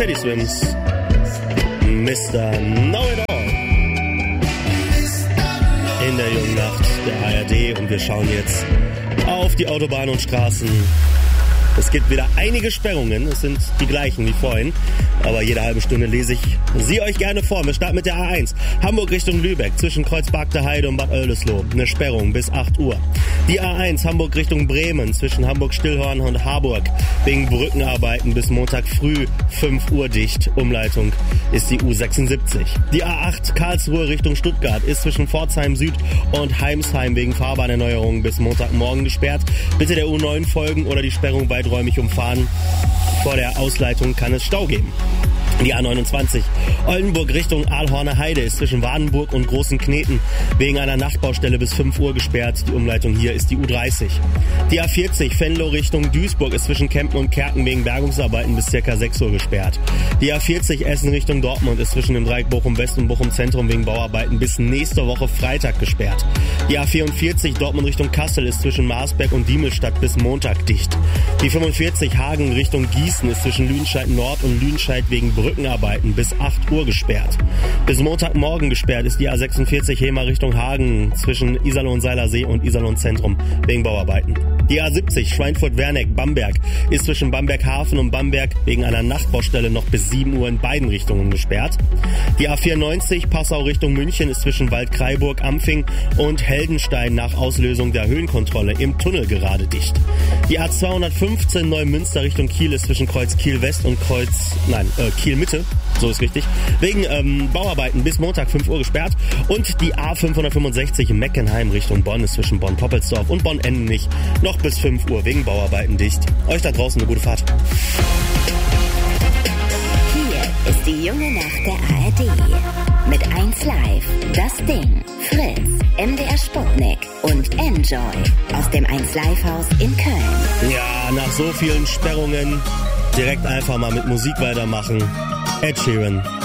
Teddy Swims, Mr. Know-It-All. In der jungen Nacht der ARD und wir schauen jetzt auf die Autobahnen und Straßen. Es gibt wieder einige Sperrungen, es sind die gleichen wie vorhin, aber jede halbe Stunde lese ich sie euch gerne vor. Wir starten mit der A1, Hamburg Richtung Lübeck, zwischen Kreuzberg Heide und Bad Oldesloe, eine Sperrung bis 8 Uhr. Die A1, Hamburg Richtung Bremen, zwischen Hamburg-Stillhorn und Harburg, wegen Brückenarbeiten bis Montag früh 5 Uhr dicht, Umleitung ist die U76. Die A8, Karlsruhe Richtung Stuttgart, ist zwischen Pforzheim Süd und Heimsheim wegen Fahrbahnerneuerungen bis Montagmorgen gesperrt. Bitte der U9 folgen oder die Sperrung weiträumig umfahren. Vor der Ausleitung kann es Stau geben. Die A29, Oldenburg Richtung Aalhorner Heide, ist zwischen Wadenburg und Großen Kneten wegen einer Nachtbaustelle bis 5 Uhr gesperrt. Die Umleitung hier ist die U30. Die A40, Venlo Richtung Duisburg, ist zwischen Kempen und Kerken wegen Bergungsarbeiten bis ca. 6 Uhr gesperrt. Die A40, Essen Richtung Dortmund, ist zwischen dem Dreieck Bochum West und Bochum Zentrum wegen Bauarbeiten bis nächste Woche Freitag gesperrt. Die A44, Dortmund Richtung Kassel, ist zwischen Marsberg und Diemelstadt bis Montag dicht. Die 45, Hagen Richtung Gießen, ist zwischen Lüdenscheid Nord und Lüdenscheid wegen Brückenarbeiten bis 8 Uhr gesperrt. Bis Montagmorgen gesperrt ist die A46 Hema Richtung Hagen zwischen Iserlohn-Seilersee und Iserlohn-Zentrum wegen Bauarbeiten. Die A70 Schweinfurt-Werneck-Bamberg ist zwischen Bamberg-Hafen und Bamberg wegen einer Nachtbaustelle noch bis 7 Uhr in beiden Richtungen gesperrt. Die A94 Passau Richtung München ist zwischen Waldkraiburg-Ampfing und Heldenstein nach Auslösung der Höhenkontrolle im Tunnel gerade dicht. Die A215 Neumünster Richtung Kiel ist zwischen Kreuz Kiel-West und Kiel-Mitte, so ist richtig, wegen Bauarbeiten bis Montag 5 Uhr gesperrt. Und die A565 Meckenheim Richtung Bonn ist zwischen Bonn-Poppelsdorf und Bonn-Endenich noch bis 5 Uhr wegen Bauarbeiten dicht. Euch da draußen eine gute Fahrt. Hier ist die junge Nacht der ARD. Mit 1 Live, Das Ding, Fritz, MDR Sputnik und Enjoy aus dem 1 Live Haus in Köln. Ja, nach so vielen Sperrungen direkt einfach mal mit Musik weitermachen. Ed Sheeran,